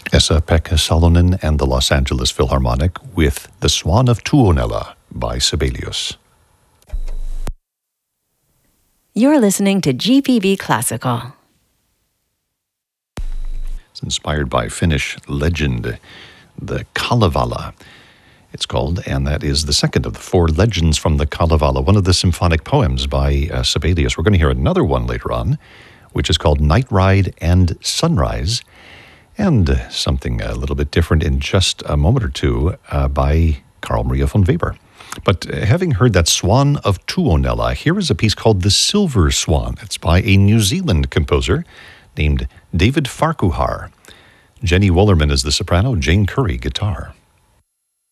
Esa-Pekka Salonen and the Los Angeles Philharmonic with The Swan of Tuonela by Sibelius. You're listening to GPB Classical. It's inspired by Finnish legend, the Kalevala, it's called, and that is the second of the four legends from the Kalevala, one of the symphonic poems by Sibelius. We're going to hear another one later on, which is called Night Ride and Sunrise, and something a little bit different in just a moment or two by Carl Maria von Weber. But having heard that Swan of Tuonela, here is a piece called The Silver Swan. It's by a New Zealand composer named David Farquhar. Jenny Wollerman is the soprano, Jane Curry guitar.